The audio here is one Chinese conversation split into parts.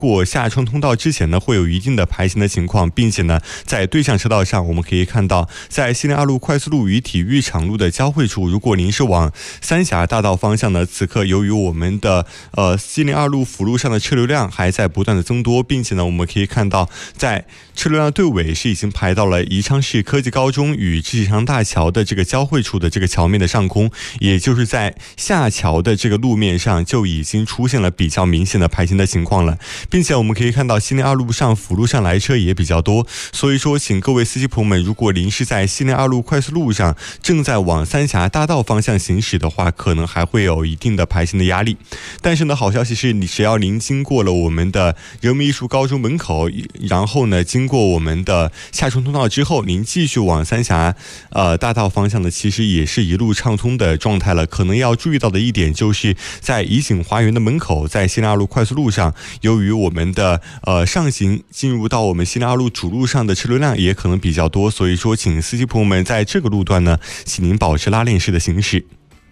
过下穿通道之前呢，会有一定的排行的情况，并且呢，在对向车道上，我们可以看到，在西宁二路快速路与体育场路的交汇处，如果您是往三峡大道方向呢，此刻由于我们的西宁二路辅路上的车流量还在不断的增多，并且呢，我们可以看到，在车流量队尾是已经排到了宜昌市科技高中与知识长大桥的这个交汇处的这个桥面的上空，也就是在下桥的这个路面上就已经出现了比较明显的排行的情况了。并且我们可以看到西宁二路上辅路上来车也比较多，所以说请各位司机朋友们，如果您是在西宁二路快速路上正在往三峡大道方向行驶的话，可能还会有一定的排行的压力。但是呢，好消息是，只要您经过了我们的人民艺术高中门口，然后呢经过我们的下穿通道之后，您继续往三峡大道方向呢，其实也是一路畅通的状态了。可能要注意到的一点就是在怡景花园的门口，在西宁二路快速路上，由于我们的上行进入到我们西宁二路主路上的车流量也可能比较多，所以说请司机朋友们在这个路段呢，请您保持拉链式的行驶。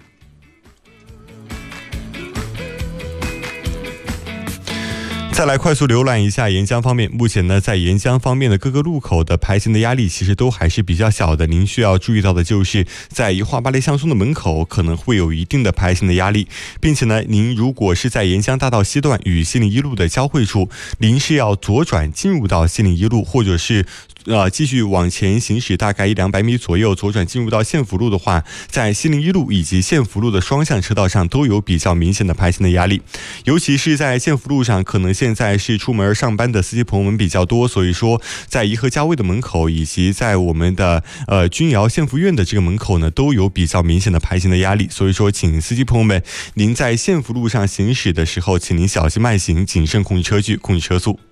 再来快速浏览一下沿江方面，目前呢，在沿江方面的各个路口的排行的压力其实都还是比较小的。您需要注意到的就是在宜化八类乡村的门口可能会有一定的排行的压力，并且呢，您如果是在沿江大道西段与西宁一路的交汇处，您是要左转进入到西宁一路，或者是继续往前行驶大概100-200米左右，左转进入到县府路的话，在西宁一路以及县府路的双向车道上都有比较明显的排行的压力。尤其是在县府路上，可能现在是出门上班的司机朋友们比较多，所以说在颐和家威的门口以及在我们的君窑县府院的这个门口呢，都有比较明显的排行的压力。所以说请司机朋友们，您在县府路上行驶的时候，请您小心慢行，谨慎控制车距，控制车速。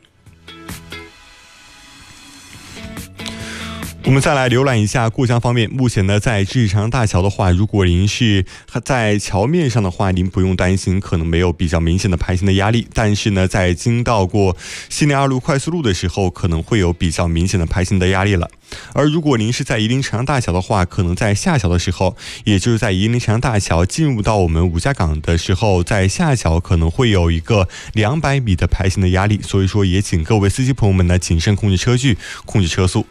我们再来浏览一下过江方面，目前呢，在知识长大桥的话，如果您是在桥面上的话，您不用担心可能没有比较明显的排行的压力，但是呢，在经到过西宁二路快速路的时候，可能会有比较明显的排行的压力了。而如果您是在夷陵长江大桥的话，可能在下桥的时候，也就是在夷陵长江大桥进入到我们五家港的时候，在下桥可能会有一个200米的排行的压力，所以说也请各位司机朋友们呢，谨慎控制车距，控制车速。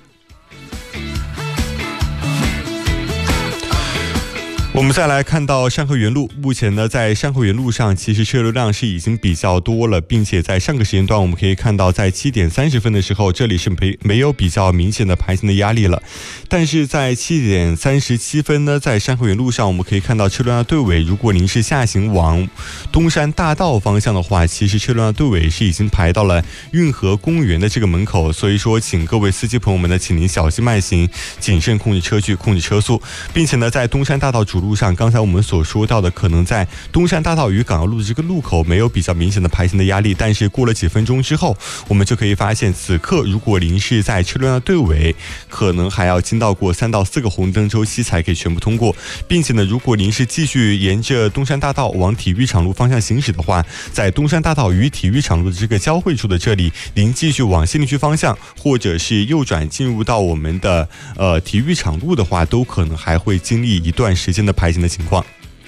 我们再来看到山河园路，目前呢，在山河园路上，其实车流量是已经比较多了，并且在上个时间段，我们可以看到，在7点30分的时候，这里是没有比较明显的排行的压力了。但是在7点37分呢，在山河园路上，我们可以看到车流量队尾，如果您是下行往东山大道方向的话，其实车流量队尾是已经排到了运河公园的这个门口，所以说，请各位司机朋友们呢，请您小心慢行，谨慎控制车距，控制车速，并且呢，在东山大道主路上，刚才我们所说到的，可能在东山大道与港澳路的这个路口没有比较明显的排行的压力，但是过了几分钟之后，我们就可以发现，此刻如果您是在车流量队尾，可能还要经到过3到4个红灯周期才可以全部通过，并且呢，如果您是继续沿着东山大道往体育场路方向行驶的话，在东山大道与体育场路的这个交汇处的这里，您继续往西宁区方向，或者是右转进入到我们的体育场路的话，都可能还会经历一段时间的排行的情况。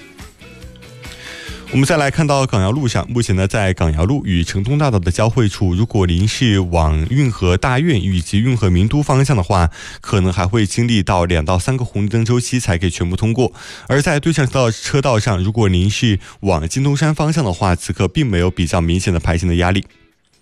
我们再来看到港窑路上，目前呢，在港窑路与城东大道的交汇处，如果您是往运河大院以及运河名都方向的话，可能还会经历到2到3个红灯周期才可以全部通过。而在对向车道上，如果您是往金东山方向的话，此刻并没有比较明显的排行的压力。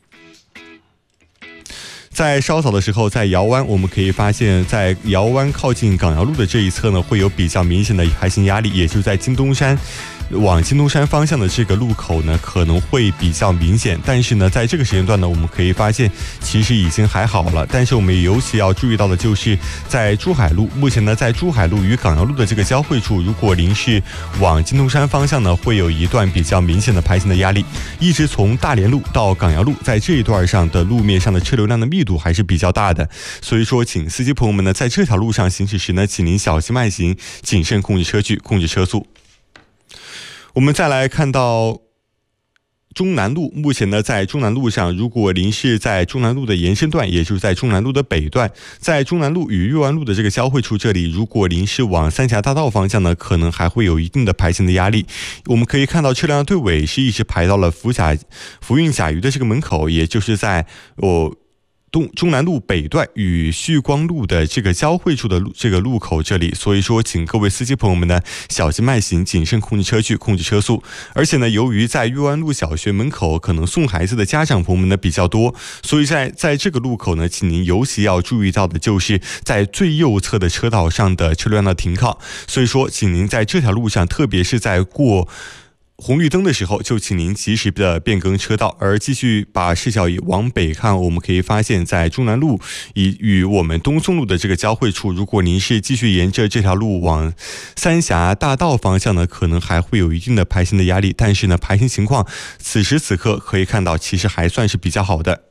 在稍早的时候，在窑湾我们可以发现，在窑湾靠近港窑路的这一侧呢，会有比较明显的排行压力，也就是在金东山往金东山方向的这个路口呢，可能会比较明显。但是呢，在这个时间段呢，我们可以发现其实已经还好了。但是我们尤其要注意到的就是在珠海路，目前呢，在珠海路与港窑路的这个交汇处，如果您是往金东山方向呢，会有一段比较明显的排行的压力，一直从大连路到港窑路，在这一段上的路面上的车流量的密度还是比较大的。所以说，请司机朋友们呢，在这条路上行驶时呢，请您小心慢行，谨慎控制车距，控制车速。我们再来看到中南路目前呢，在中南路上，如果您是在中南路的延伸段，也就是在中南路的北段，在中南路与岳湾路的这个交汇处这里，如果您是往三峡大道方向呢，可能还会有一定的排行的压力。我们可以看到车辆的队尾是一直排到了福运甲鱼的这个门口，也就是在中南路北段与旭光路的这个交汇处的这个路口这里，所以说请各位司机朋友们呢小心慢行，谨慎控制车距，控制车速。而且呢，由于在岳湾路小学门口可能送孩子的家长朋友们呢比较多，所以在这个路口呢，请您尤其要注意到的就是在最右侧的车道上的车辆的停靠。所以说，请您在这条路上，特别是在过红绿灯的时候，就请您及时的变更车道。而继续把视角往北看，我们可以发现，在中南路与我们东宋路的这个交汇处，如果您是继续沿着这条路往三峡大道方向呢，可能还会有一定的排行的压力。但是呢，排行情况此时此刻可以看到，其实还算是比较好的。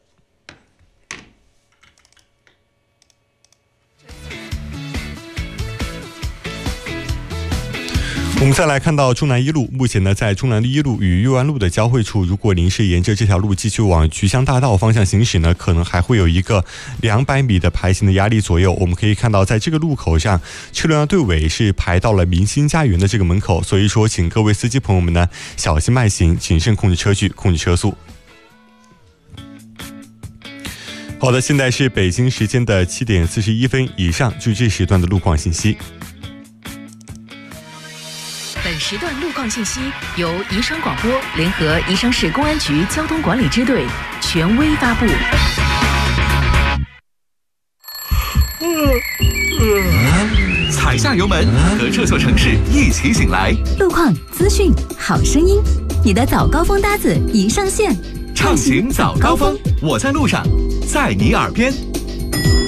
我们再来看到中南一路，目前呢，在中南一路与岳湾路的交汇处，如果您是沿着这条路继续往菊香大道方向行驶呢，可能还会有一个200米的排行的压力左右。我们可以看到，在这个路口上，车辆的队尾是排到了明星家园的这个门口，所以说，请各位司机朋友们呢小心慢行，谨慎控制车距，控制车速。好的，现在是北京时间的7点41分，以上就是这时段的路况信息。 本时段路况信息由宜昌广播联合宜昌市公安局交通管理支队权威发布。 踩下油门，和这座城市一起醒来。 路况、资讯、好声音，你的早高峰搭子已上线。 畅行早高峰，我在路上，在你耳边。